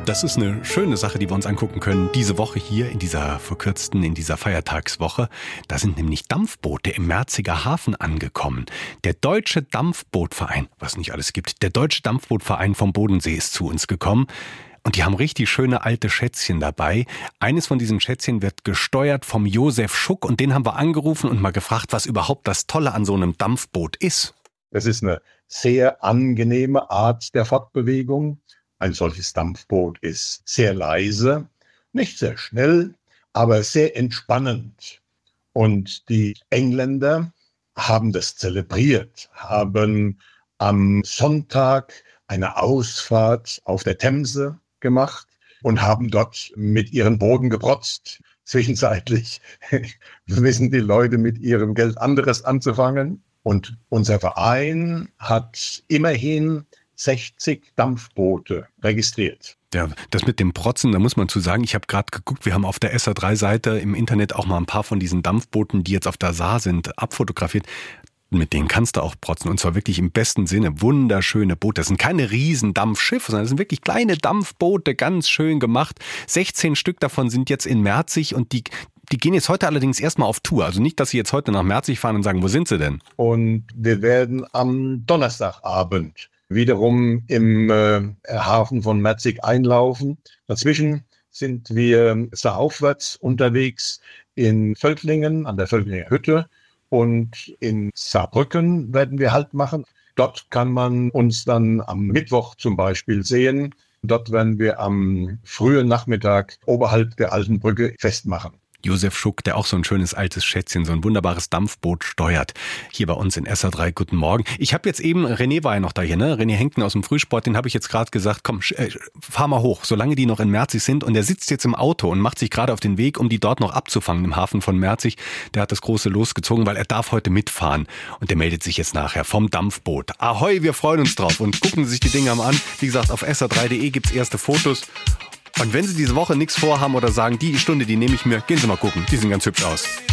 Das ist eine schöne Sache, die wir uns angucken können. Diese Woche hier in dieser Feiertagswoche. Da sind nämlich Dampfboote im Merziger Hafen angekommen. Der Deutsche Dampfbootverein, was nicht alles gibt, der Deutsche Dampfbootverein vom Bodensee ist zu uns gekommen. Und die haben richtig schöne alte Schätzchen dabei. Eines von diesen Schätzchen wird gesteuert vom Josef Schuck. Und den haben wir angerufen und mal gefragt, was überhaupt das Tolle an so einem Dampfboot ist. Das ist eine sehr angenehme Art der Fortbewegung. Ein solches Dampfboot ist sehr leise, nicht sehr schnell, aber sehr entspannend. Und die Engländer haben das zelebriert, haben am Sonntag eine Ausfahrt auf der Themse gemacht und haben dort mit ihren Booten geprotzt. Zwischenzeitlich wissen die Leute mit ihrem Geld anderes anzufangen. Und unser Verein hat immerhin 60 Dampfboote registriert. Ja, das mit dem Protzen, da muss man zu sagen, ich habe gerade geguckt, wir haben auf der SA3-Seite im Internet auch mal ein paar von diesen Dampfbooten, die jetzt auf der Saar sind, abfotografiert. Mit denen kannst du auch protzen, und zwar wirklich im besten Sinne. Wunderschöne Boote. Das sind keine riesen Dampfschiffe, sondern das sind wirklich kleine Dampfboote, ganz schön gemacht. 16 Stück davon sind jetzt in Merzig und die gehen jetzt heute allerdings erstmal auf Tour. Also nicht, dass sie jetzt heute nach Merzig fahren und sagen, wo sind sie denn? Und wir werden am Donnerstagabend wiederum im Hafen von Merzig einlaufen. Dazwischen sind wir saaufwärts unterwegs in Völklingen, an der Völklinger Hütte, und in Saarbrücken werden wir Halt machen. Dort kann man uns dann am Mittwoch zum Beispiel sehen. Dort werden wir am frühen Nachmittag oberhalb der Alten Brücke festmachen. Josef Schuck, der auch so ein schönes altes Schätzchen, so ein wunderbares Dampfboot steuert. Hier bei uns in SA3, guten Morgen. Ich habe jetzt eben, René war ja noch da hier, ne? René Henkten aus dem Frühsport, den habe ich jetzt gerade gesagt, komm, fahr mal hoch, solange die noch in Merzig sind. Und der sitzt jetzt im Auto und macht sich gerade auf den Weg, um die dort noch abzufangen im Hafen von Merzig. Der hat das große Los gezogen, weil er darf heute mitfahren. Und der meldet sich jetzt nachher vom Dampfboot. Ahoi, wir freuen uns drauf und gucken Sie sich die Dinge mal an. Wie gesagt, auf sa3.de gibt's erste Fotos. Und wenn Sie diese Woche nichts vorhaben oder sagen, die Stunde, die nehme ich mir, gehen Sie mal gucken. Die sehen ganz hübsch aus.